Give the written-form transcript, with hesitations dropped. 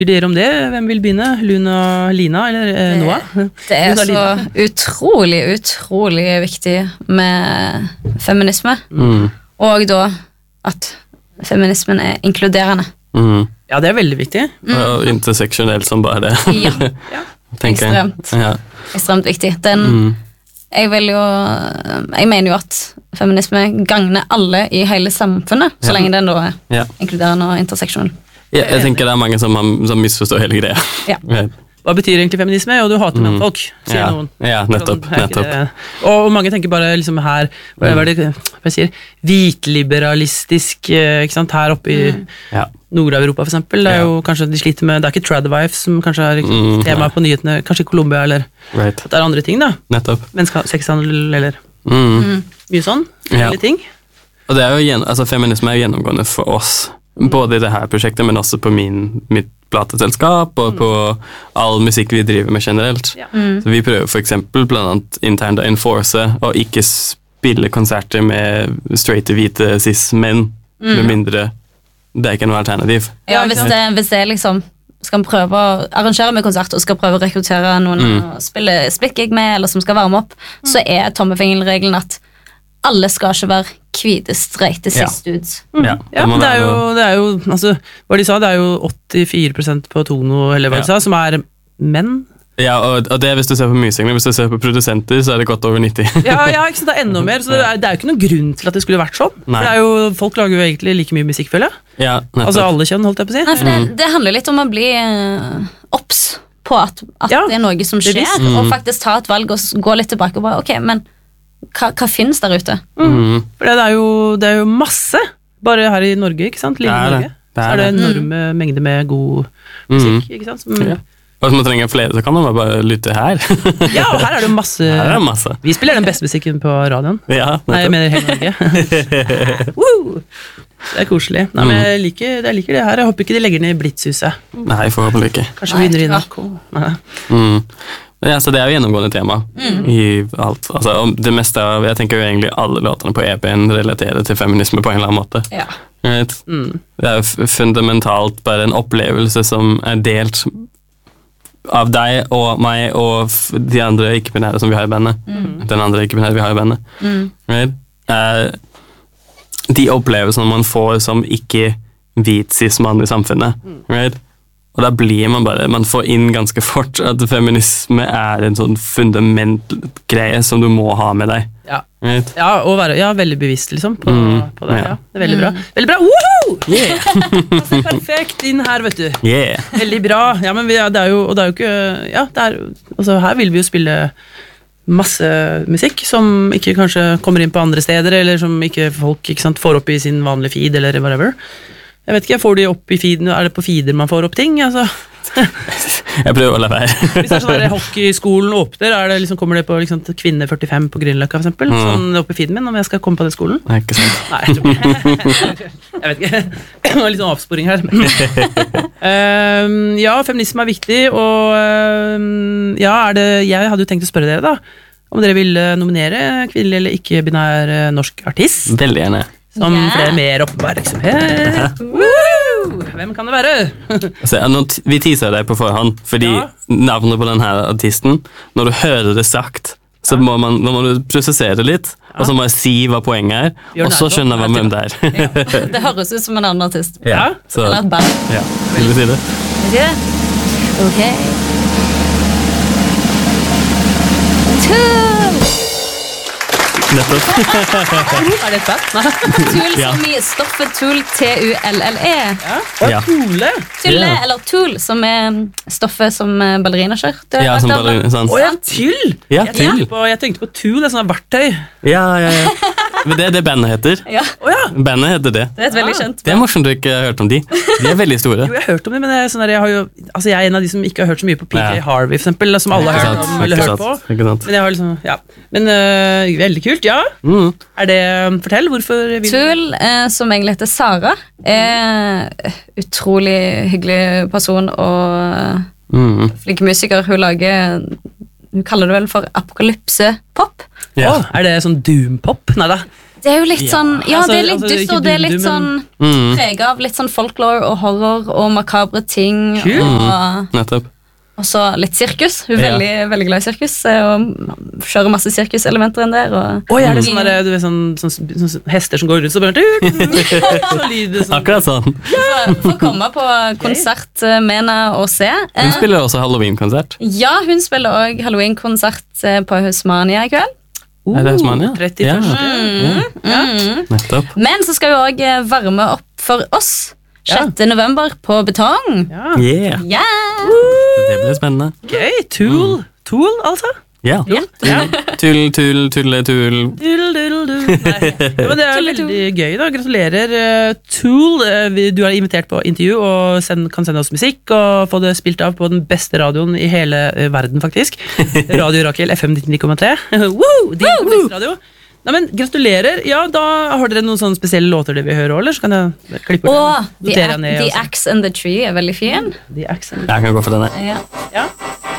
Dere om det? Hvem vil begynne? Luna, Lina eller Noah? Det Luna, så utrolig viktig med feminisme. Og da at feminismen inkluderende. Ja, det veldig viktig. Og interseksjonell som bare det. Ja, ekstremt. Ja. Ekstremt viktig. Jeg mener jo at feminisme gagner alle i hele samfunnet, så lenge den da inkluderende og interseksjonell. Ja, jeg tenker det mange som misforstår hele greia. Ja. Hva betyr egentlig feminisme? Jo, du hater mannfolk, sier noen. Ja, nettopp. Og mange tenker bare liksom her, hva er det jeg sier? Hvitliberalistisk, ikke sant, her oppe i Nord-Europa for eksempel. Det er jo kanskje de sliter med, det er ikke tradwife som kanskje er tema på nyhetene, kanskje i Colombia, eller det er andre ting da. Nettopp. Sexhandel, eller mye sånn, hele ting. Og det er jo, altså feminisme er gjennomgående for oss. Både i det her prosjektet, men også på mitt plateselskap og på all musikk vi driver med generelt. Så vi prøver for eksempel blant annet internt å enforce og ikke spille konserter med straighte, hvite cis-menn, med mindre det er ikke noe alternativ. Ja, hvis det liksom skal prøve å arrangere med konsert og skal prøve å rekruttere noen å spille split-gig med, eller som skal varme opp, så er tommefingerregelen at alle skal ikke være hvite, streite cis-dudes. Ja, men det er jo altså, hva de sa, det er jo 84% på Tono, eller hva de sa, som er menn. Ja, og det er hvis du ser på musikerne, hvis du ser på produsenter, så er det godt over 90. ja, ikke sant, det er enda mer, så det er jo ikke noen grunn til at det skulle vært sånn. For det er jo, folk lager jo egentlig like mye musikk, føler jeg. Ja, altså alle kjønn, holdt jeg på å si. Nei, for det handler litt om å bli obs på at det er noe som skjer, og faktisk ta et valg og gå litt tilbake og bare, ok, men hva finnes der ute? For det er jo masse, bare her i Norge, ikke sant? Lille Norge. Så er det enorme mengder med god musikk, ikke sant? Og hvis man trenger flere, så kan man bare lytte her. ja, og her er det masse. Vi spiller den beste musikken på radioen. Ja, nei, jeg mener hele Norge. Det er koselig. Nei, men jeg liker det her. Jeg håper ikke de legger ned i Blitzhuset. Nei, forhåpentlig ikke. Kanskje begynner i NRK. Ja, så det er jo gjennomgående tema i alt. Altså, det meste av, jeg tenker jo egentlig alle låtene på EP-en relaterer til feminisme på en eller annen måte. Ja. Det er jo fundamentalt bare en opplevelse som er delt av deg og meg og de andre ikke-binære som vi har i bandet. Den andre ikke-binære vi har i bandet. De opplevelsene man får som ikke-hvit cis-mann i samfunnet. Og da blir man får inn ganske fort at feminisme er en sånn fundamentgreie som du må ha med deg. Ja, og være veldig bevisst liksom på det. Ja. Det er veldig bra. Veldig bra! Woohoo! Altså, perfekt inn her, vet du. Veldig bra. Ja, men det er jo ikke altså, her vil vi jo spille masse musikk som ikke kanskje kommer inn på andre steder, eller som ikke folk ikke sant, får opp i sin vanlige feed, eller whatever. Jeg vet ikke, får de opp i feeden? Er det på feeder man får opp ting? Altså? Jeg prøver å la være. Hvis det er sånn at hockeyskolen åpner, liksom, kommer det på liksom, kvinne 45 på Grünerløkka for eksempel? Sånn opp i feeden min, om jeg skal komme på den skolen? Nei, ikke sant. Nei, jeg tror ikke. Jeg vet ikke. Det var litt sånn avsporing her. Ja, feminisme er viktig, og jeg hadde jo tenkt å spørre dere da, om dere ville nominere kvinnelig eller ikke-binær norsk artist. Veldig gjerne. Som flere mer oppmerksomhet. Hvem kan det være? Vi teaser deg på forhånd, fordi navnet på denne artisten, når du hører det sagt, så må du prosessere det litt, og så må jeg si hva poenget er, og så skjønner jeg hvem det er. Det høres ut som en annen artist. Eller et band. Vil du si det? Vil du si det? Ok. Nettopp. Er det et band? Tool som i stoffet Tool, T-U-L-L-E. Tulle? Tulle, eller Tool, som er stoffet som ballerinaskjørt. Ja, som ballerina, sant. Tull! Ja, Tull. Jeg tenkte på Tool, det er sånn verktøy. Ja. Men det er det bandet heter. Bandet heter det. Det er et veldig kjent. Det er morsomt du ikke har hørt om de. De er veldig store. Jo, jeg har hørt om de, men jeg er en av de som ikke har hørt så mye på PJ Harvey, for eksempel, som alle har hørt om eller hørt på. Men jeg har liksom, men veldig kult. Ja. Er det, fortell, hvorfor Tool, som egentlig heter Sara, er utrolig hyggelig person og flink musiker. Hun kaller det vel for apokalypse-pop. Er det sånn doom-pop? Neida. Det er jo litt sånn, ja, det er litt altså, dyst, og det er litt sånn preget av litt sånn folklore og horror og makabre ting. Nettopp. Og så litt sirkus. Hun er veldig, veldig glad i sirkus, og kjører masse sirkuselementer enn der. Er det sånn der, du vet, sånn hester som går rundt, så bare så lyder sånn. Akkurat sånn. For å komme på konsert med henne og se. Hun spiller også Halloween-konsert. Ja, hun spiller også Halloween-konsert på Husmania i kveld. Er det Husmania? 31. Nettopp. Men så skal vi også varme opp for oss 6. november på Betong. Det blir spennende. Gøy, Tool, altså. Ja. Tull. Nei. Men det er veldig gøy da, gratulerer Tool. Du er invitert på intervju og kan sende oss musikk og få det spilt av på den beste radioen i hele verden faktisk. Radio Rakel FM 99,3. Woo! Din radio. Nei, men gratulerer. Ja, da har dere noen sånne spesielle låter dere vil høre, eller så kan jeg klippe den. The Axe and the Tree er veldig fin. Jeg kan gå for denne.